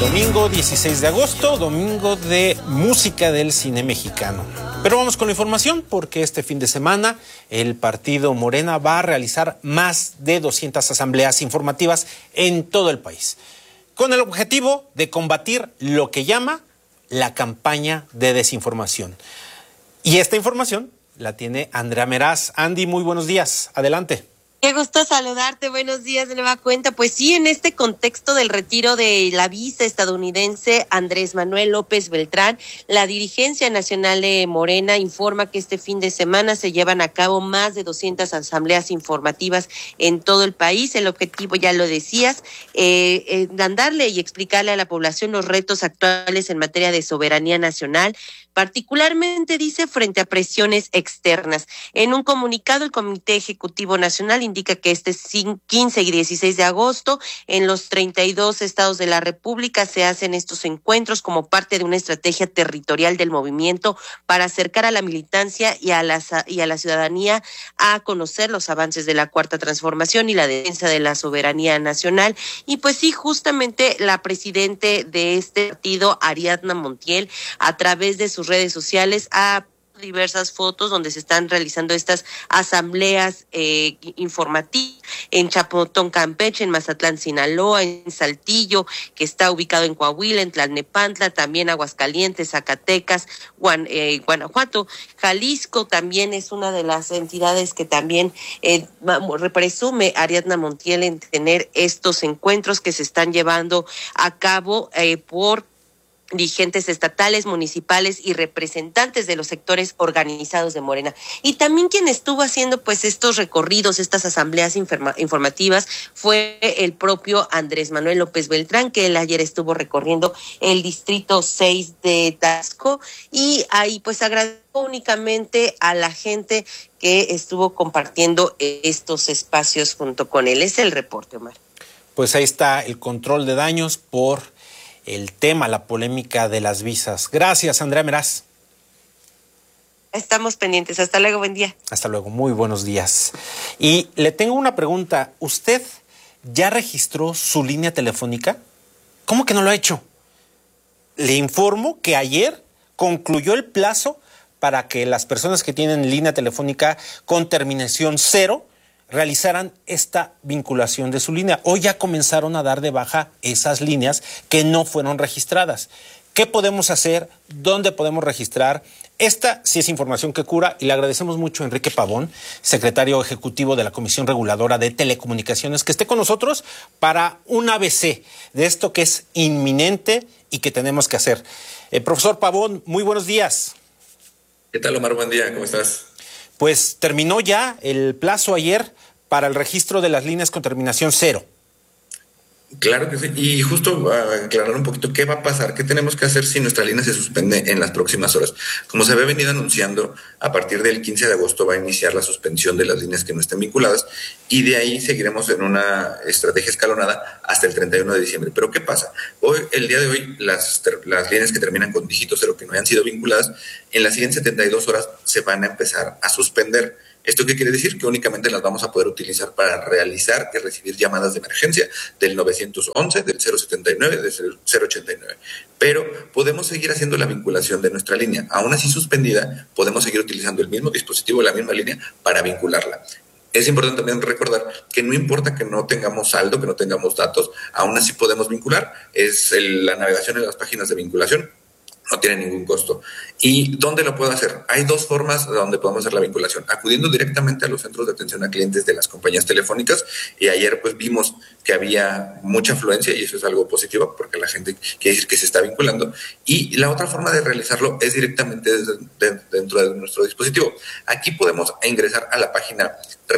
Domingo 16 de agosto, domingo de música del cine mexicano. Pero vamos con la información porque este fin de semana el partido Morena va a realizar más de 200 asambleas informativas en todo el país, con el objetivo de combatir lo que llama la campaña de desinformación. Y esta información la tiene Andrea Meraz. Andy, muy buenos días. Adelante. Qué gusto saludarte, buenos días de nueva cuenta. Pues sí, en este contexto del retiro de la visa estadounidense Andrés Manuel López Beltrán, la dirigencia nacional de Morena informa que este fin de semana se llevan a cabo más de 200 asambleas informativas en todo el país. El objetivo, ya lo decías, darle y explicarle a la población los retos actuales en materia de soberanía nacional, particularmente, dice, frente a presiones externas. En un comunicado, el Comité Ejecutivo Nacional indica que este 15 y 16 de agosto en los 32 estados de la República se hacen estos encuentros como parte de una estrategia territorial del movimiento para acercar a la militancia y a la ciudadanía a conocer los avances de la Cuarta Transformación y la defensa de la soberanía nacional. Y pues sí, justamente la presidente de este partido, Ariadna Montiel, a través de sus redes sociales ha diversas fotos donde se están realizando estas asambleas informativas en Chapotón, Campeche, en Mazatlán, Sinaloa, en Saltillo, que está ubicado en Coahuila, en Tlalnepantla, también Aguascalientes, Zacatecas, Guanajuato, Jalisco también es una de las entidades que también presume Ariadna Montiel en tener estos encuentros que se están llevando a cabo por dirigentes estatales, municipales y representantes de los sectores organizados de Morena. Y también quien estuvo haciendo pues estos recorridos, estas asambleas informativas, fue el propio Andrés Manuel López Beltrán, que él ayer estuvo recorriendo el distrito 6 de Taxco y ahí pues agradezco únicamente a la gente que estuvo compartiendo estos espacios junto con él. Es el reporte, Omar. Pues ahí está el control de daños por el tema, la polémica de las visas. Gracias, Andrea Meraz. Estamos pendientes. Hasta luego, buen día. Hasta luego, muy buenos días. Y le tengo una pregunta. ¿Usted ya registró su línea telefónica? ¿Cómo que no lo ha hecho? Le informo que ayer concluyó el plazo para que las personas que tienen línea telefónica con terminación 0 realizaran esta vinculación de su línea. Hoy ya comenzaron a dar de baja esas líneas que no fueron registradas. ¿Qué podemos hacer? ¿Dónde podemos registrar? Esta sí es información que cura y le agradecemos mucho a Enrique Pavón, secretario ejecutivo de la Comisión Reguladora de Telecomunicaciones, que esté con nosotros para un ABC de esto que es inminente y que tenemos que hacer. Profesor Pavón, muy buenos días. ¿Qué tal, Omar? Buen día, ¿cómo estás? Pues terminó ya el plazo ayer para el registro de las líneas con terminación 0. Claro que sí, y justo aclarar un poquito qué va a pasar, qué tenemos que hacer si nuestra línea se suspende en las próximas horas. Como se había venido anunciando, a partir del 15 de agosto va a iniciar la suspensión de las líneas que no estén vinculadas y de ahí seguiremos en una estrategia escalonada hasta el 31 de diciembre. Pero ¿qué pasa? El día de hoy, las líneas que terminan con dígito 0 que no hayan sido vinculadas, en las siguientes 72 horas se van a empezar a suspender. ¿Esto qué quiere decir? Que únicamente las vamos a poder utilizar para realizar y recibir llamadas de emergencia del 911, del 079, del 089. Pero podemos seguir haciendo la vinculación de nuestra línea. Aún así suspendida, podemos seguir utilizando el mismo dispositivo, la misma línea, para vincularla. Es importante también recordar que no importa que no tengamos saldo, que no tengamos datos, aún así podemos vincular. Es la navegación en las páginas de vinculación. No tiene ningún costo. ¿Y dónde lo puedo hacer? Hay dos formas donde podemos hacer la vinculación. Acudiendo directamente a los centros de atención a clientes de las compañías telefónicas, y ayer pues vimos que había mucha afluencia y eso es algo positivo porque la gente quiere decir que se está vinculando. Y la otra forma de realizarlo es directamente dentro de nuestro dispositivo. Aquí podemos ingresar a la página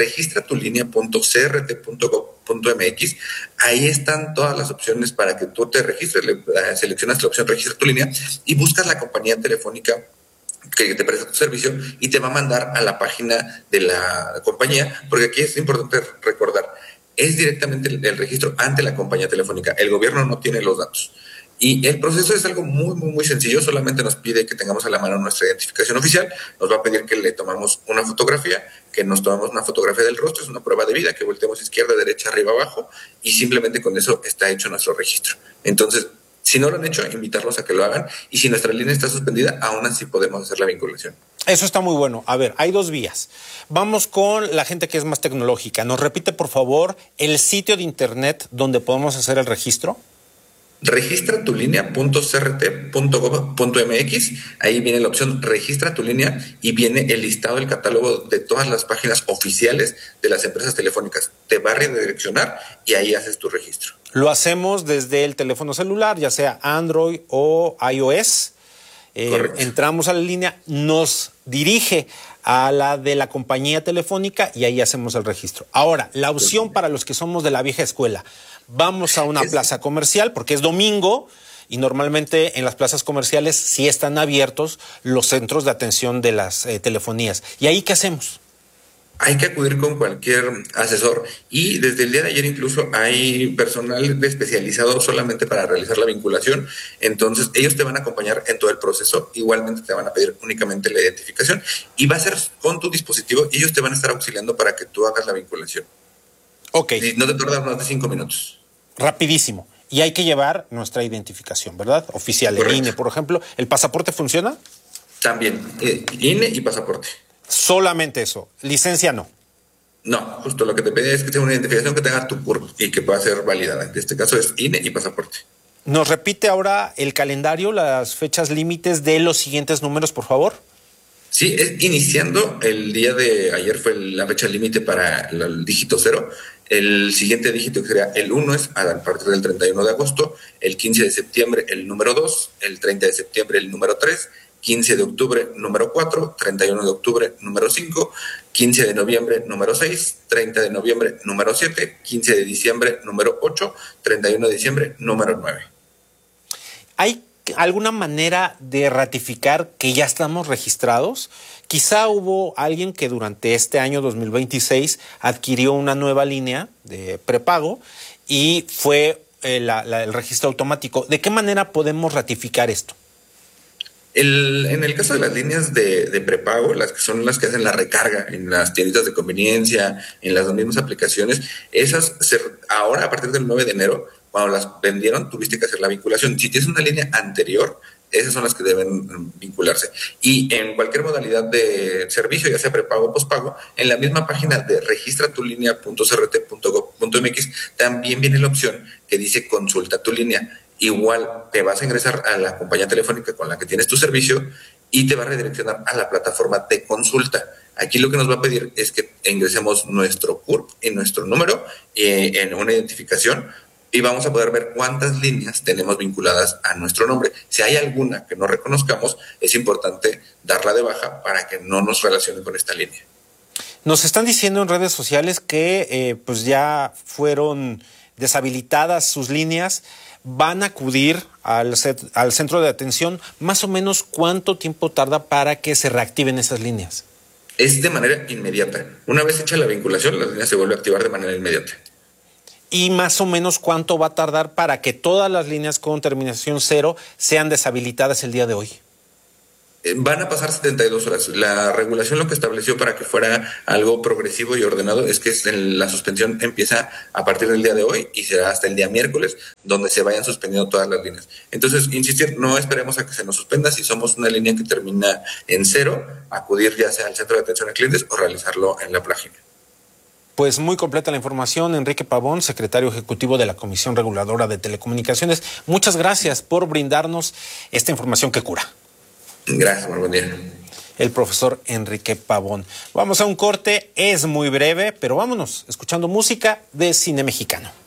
registratulinea.crt.gov.mx. Ahí están todas las opciones para que tú te registres. Seleccionas la opción registra tu línea y buscas la compañía telefónica que te presta tu servicio y te va a mandar a la página de la compañía, porque aquí es importante recordar, es directamente el registro ante la compañía telefónica. El gobierno no tiene los datos. Y el proceso es algo muy sencillo, solamente nos pide que tengamos a la mano nuestra identificación oficial, nos va a pedir que le tomamos una fotografía, que nos tomamos una fotografía del rostro, es una prueba de vida, que volteemos izquierda, derecha, arriba, abajo, y simplemente con eso está hecho nuestro registro. Entonces, Si no lo han hecho, invitarlos a que lo hagan. Y si nuestra línea está suspendida, aún así podemos hacer la vinculación. Eso está muy bueno. A ver, hay dos vías. Vamos con la gente que es más tecnológica. ¿Nos repite, por favor, el sitio de internet donde podemos hacer el registro? Registratulinea.crt.gov.mx. Ahí viene la opción Registra tu línea y viene el listado del catálogo de todas las páginas oficiales de las empresas telefónicas. Te va a redireccionar y ahí haces tu registro. Lo hacemos desde el teléfono celular, ya sea Android o iOS. Entramos a la línea, nos dirige a la de la compañía telefónica y ahí hacemos el registro. Ahora, la opción para los que somos de la vieja escuela, vamos a una plaza comercial porque es domingo y normalmente en las plazas comerciales sí están abiertos los centros de atención de las telefonías. ¿Y ahí qué hacemos? Hay que acudir con cualquier asesor y desde el día de ayer incluso hay personal especializado solamente para realizar la vinculación. Entonces ellos te van a acompañar en todo el proceso. Igualmente te van a pedir únicamente la identificación y va a ser con tu dispositivo y ellos te van a estar auxiliando para que tú hagas la vinculación. Ok. Y no te tarda más de 5 minutos. Rapidísimo. Y hay que llevar nuestra identificación, ¿verdad? Oficial, el INE, por ejemplo. ¿El pasaporte funciona? También, INE y pasaporte. Solamente eso. Licencia no. No, justo lo que te pide es que sea una identificación que tenga tu CURP y que pueda ser validada. En este caso es INE y pasaporte. ¿Nos repite ahora el calendario, las fechas límites de los siguientes números, por favor? Sí, es iniciando el día de ayer fue la fecha límite para el dígito 0. El siguiente dígito que sería el 1 es a partir del 31 de agosto, el 15 de septiembre el número 2, el 30 de septiembre el número 3, 15 de octubre, número 4, 31 de octubre, número 5, 15 de noviembre, número 6, 30 de noviembre, número 7, 15 de diciembre, número 8, 31 de diciembre, número 9. ¿Hay alguna manera de ratificar que ya estamos registrados? Quizá hubo alguien que durante este año 2026 adquirió una nueva línea de prepago y fue el registro automático. ¿De qué manera podemos ratificar esto? En el caso de las líneas de prepago, las que son las que hacen la recarga en las tienditas de conveniencia, en las mismas aplicaciones, esas ahora a partir del 9 de enero, cuando las vendieron, tuviste que hacer la vinculación. Si tienes una línea anterior, esas son las que deben vincularse. Y en cualquier modalidad de servicio, ya sea prepago o pospago, en la misma página de registratulinea.crt.gov.mx también viene la opción que dice consulta tu línea. Igual te vas a ingresar a la compañía telefónica con la que tienes tu servicio y te va a redireccionar a la plataforma de consulta. Aquí lo que nos va a pedir es que ingresemos nuestro CURP y nuestro número en una identificación y vamos a poder ver cuántas líneas tenemos vinculadas a nuestro nombre. Si hay alguna que no reconozcamos, es importante darla de baja para que no nos relacione con esta línea. Nos están diciendo en redes sociales que pues ya fueron deshabilitadas sus líneas. Van a acudir al centro de atención. Más o menos, ¿cuánto tiempo tarda para que se reactiven esas líneas? Es de manera inmediata. Una vez hecha la vinculación, la línea se vuelve a activar de manera inmediata. ¿Y más o menos cuánto va a tardar para que todas las líneas con terminación 0 sean deshabilitadas el día de hoy? Van a pasar 72 horas. La regulación lo que estableció para que fuera algo progresivo y ordenado es que la suspensión empieza a partir del día de hoy y será hasta el día miércoles donde se vayan suspendiendo todas las líneas. Entonces, insistir, no esperemos a que se nos suspenda. Si somos una línea que termina en 0, acudir ya sea al centro de atención a clientes o realizarlo en la página. Pues muy completa la información. Enrique Pavón, secretario ejecutivo de la Comisión Reguladora de Telecomunicaciones. Muchas gracias por brindarnos esta información que cura. Gracias, buen día. El profesor Enrique Pavón. Vamos a un corte, es muy breve, pero vámonos escuchando música de cine mexicano.